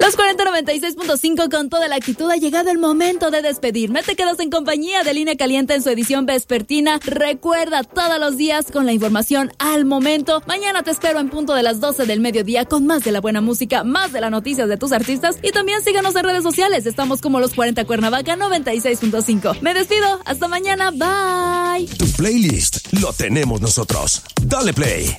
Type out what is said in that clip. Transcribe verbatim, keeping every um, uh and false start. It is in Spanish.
Los cuarenta noventa y seis punto cinco con toda la actitud. Ha llegado el momento de despedirme. Te quedas en compañía de Línea Caliente en su edición vespertina. Recuerda, todos los días con la información al momento. Mañana te espero en punto de las doce del mediodía con más de la buena música, más de las noticias de tus artistas. Y también síganos en redes sociales. Estamos como Los cuarenta Cuernavaca noventa y seis punto cinco. Me despido. Hasta mañana. Bye. Tu playlist lo tenemos nosotros. Dale play.